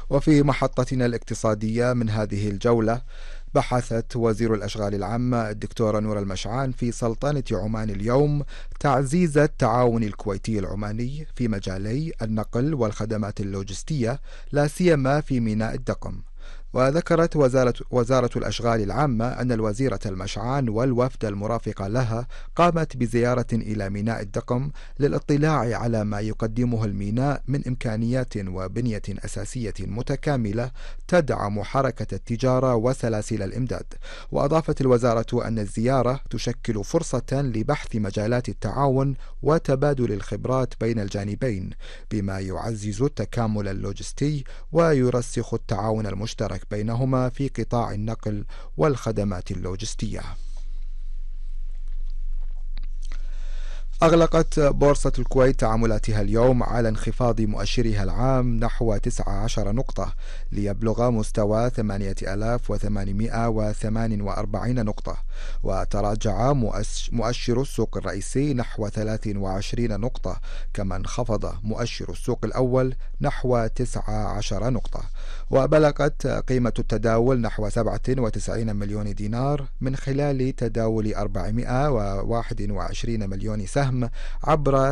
وفي محطتنا الاقتصادية من هذه الجولة، بحثت وزير الأشغال العامة الدكتورة نور المشعان في سلطنة عمان اليوم تعزيز التعاون الكويتي العماني في مجالي النقل والخدمات اللوجستية، لا سيما في ميناء الدقم. وذكرت وزارة الأشغال العامة أن الوزيرة المشعان والوفد المرافق لها قامت بزيارة إلى ميناء الدقم للاطلاع على ما يقدمه الميناء من إمكانيات وبنية أساسية متكاملة تدعم حركة التجارة وسلاسل الإمداد. وأضافت الوزارة أن الزيارة تشكل فرصة لبحث مجالات التعاون وتبادل الخبرات بين الجانبين، بما يعزز التكامل اللوجستي ويرسخ التعاون المشترك بينهما في قطاع النقل والخدمات اللوجستية. أغلقت بورصة الكويت تعاملاتها اليوم على انخفاض مؤشرها العام نحو 19 نقطة ليبلغ مستوى 8848 نقطة، وتراجع مؤشر السوق الرئيسي نحو 23 نقطة، كما انخفض مؤشر السوق الأول نحو 19 نقطة. وبلغت قيمة التداول نحو 97 مليون دينار من خلال تداول 421 مليون سهم عبر